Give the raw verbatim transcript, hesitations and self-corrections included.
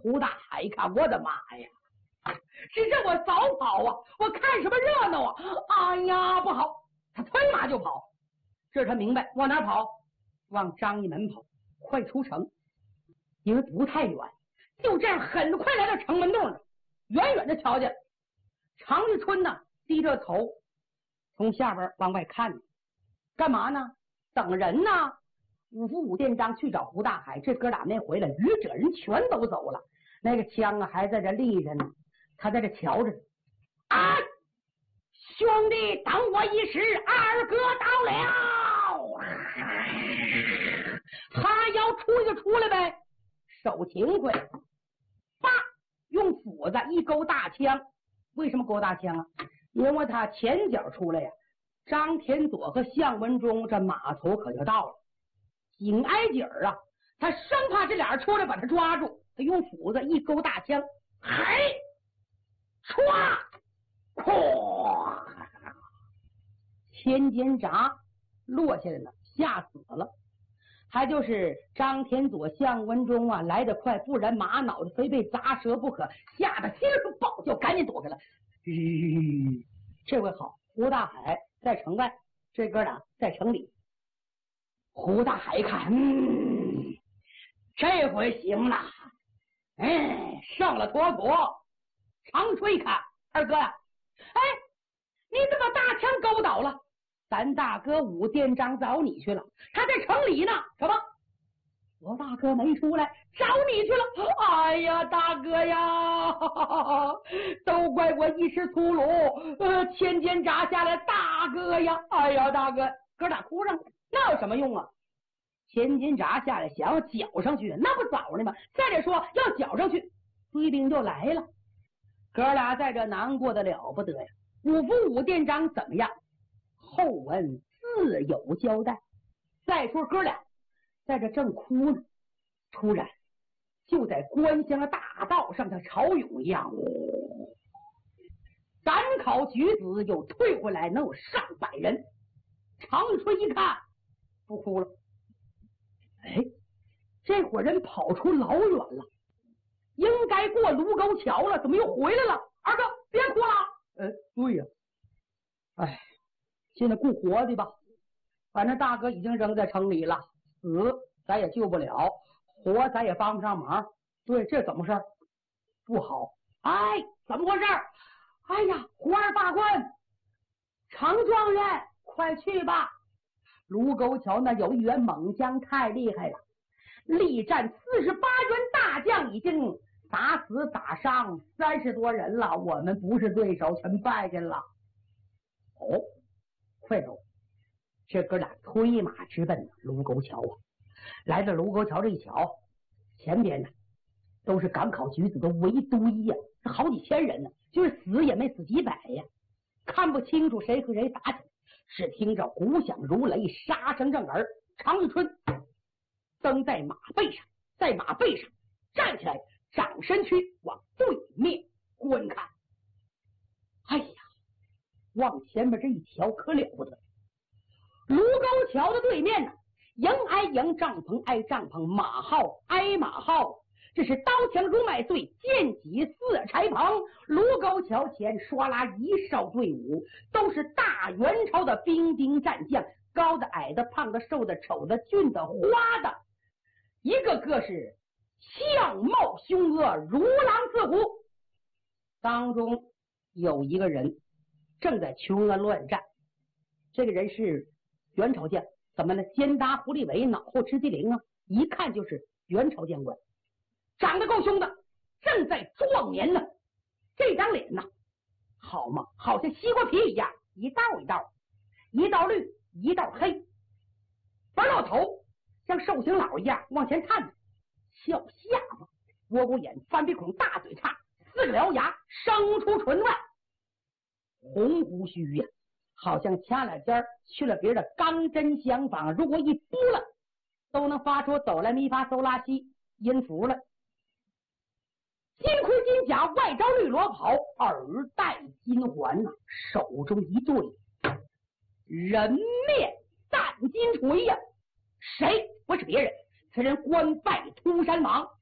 胡大海一看，我的妈呀！是这我早跑啊！我看什么热闹啊！哎呀，不好！他催马就跑。这他明白往哪跑？往张义门跑，快出城，因为不太远。就这样，很快来到城门洞了。远远的瞧见常玉春呢，低着头从下边往外看，干嘛呢？等人呢。五福武店长去找胡大海，这哥俩没回来，余者人全都走了。那个枪啊还在这立着呢，他在这瞧着。啊，兄弟，等我一时，二哥到了。他要出就出来呗，手勤快，叭，用斧子一勾大枪。为什么勾大枪啊？因为他前脚出来呀，张天佐和项文忠这码头可就到了，紧挨紧儿啊，他生怕这俩人出来把他抓住，他用斧子一勾大枪，嘿，唰，咵，千斤闸落下来了，吓死了。还就是张天佐、项文忠啊来得快，不然马脑子非被砸折不可，吓得心里暴叫，赶紧躲开了。吁，这回好，胡大海在城外，这哥俩在城里。胡大海一看，嗯，这回行了，哎，上了妥妥。常吹看，二哥呀、啊，哎，你怎么大枪勾倒了？咱大哥武店长找你去了，他在城里呢。什么？我大哥没出来，找你去了。哎呀，大哥呀，哈哈哈，都怪我一时粗鲁，呃，千斤闸下来，大哥呀，哎呀，大哥，哥俩哭上了，那有什么用啊？千斤闸下来，想要搅上去，那不早呢吗？再者说，要搅上去，追兵就来了。哥俩在这难过的了不得呀。五福武店长怎么样？后文自有交代。再说哥俩在这正哭呢，突然就在关乡的大道上，像潮涌一样，赶考举子又退回来，能有上百人。常玉春一看不哭了，哎，这伙人跑出老远了，应该过卢沟桥了，怎么又回来了？二哥别哭了。呃，对呀、啊，哎，现在顾活的吧，反正大哥已经扔在城里了，死咱也救不了，活咱也帮不上忙。对，这怎么事？不好！哎，怎么回事？哎呀，胡二大官，常状元，快去吧！卢沟桥那有一员猛将，太厉害了，力战四十八员大将，已经打死打伤三十多人了，我们不是对手，全败下了。哦，快走！这哥俩推马直奔卢沟桥啊！来到卢沟桥这一瞧，前边呢都是赶考举子的围堆呀、啊，好几千人呢，就是死也没死几百呀，看不清楚谁和谁打起来。只听着鼓响如雷，杀声震耳。常玉春登在马背上，在马背上站起来，掌身躯往对面观看。哎呀，往前面这一瞧可了不得，卢沟桥的对面呢，营挨营，帐篷挨帐篷，马号挨马号，这是刀枪如麦穗，剑戟似柴棚。卢沟桥前唰啦一哨队伍，都是大元朝的兵丁战将，高的矮的胖的瘦的丑的俊的花的，一个个是相貌凶恶，如狼似虎。当中有一个人正在穷恩乱战，这个人是元朝将，怎么呢？肩搭狐狸尾，脑后吃鸡灵啊，一看就是元朝将官，长得够凶的，正在壮年呢。这张脸呢，好嘛，好像西瓜皮一样，一道一道，一道绿，一道黑，白老头像寿星佬一样往前探着，笑下巴，窝骨眼，翻鼻孔，大嘴叉，四个獠牙生出唇外，红胡须呀、啊，好像掐了尖儿去了别的钢针相仿，如果一拨了，都能发出哆来咪发嗦拉西音符了。金盔金甲，外罩绿罗袍，耳戴金环呐、啊，手中一对人面战金锤呀、啊，谁不是别人？此人官拜秃山王，